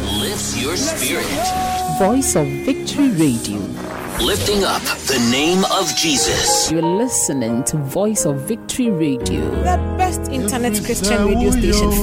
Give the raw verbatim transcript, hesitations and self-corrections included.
lifts your spirit. Voice of Victory Radio. Lifting up the name of Jesus. You're listening to Voice of Victory Radio. The best internet Christian radio station